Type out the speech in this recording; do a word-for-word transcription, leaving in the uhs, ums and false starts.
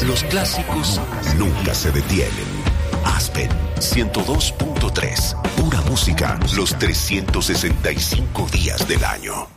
Los clásicos nunca se detienen. Aspen ciento dos punto tres. Pura música los trescientos sesenta y cinco días del año.